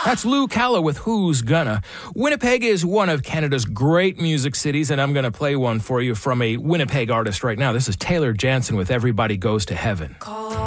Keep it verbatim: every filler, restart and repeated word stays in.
That's Lou Calla with Who's Gonna. Winnipeg is one of Canada's great music cities, and I'm going to play one for you from a Winnipeg artist right now. This is Taylor Jansen with Everybody Goes to Heaven.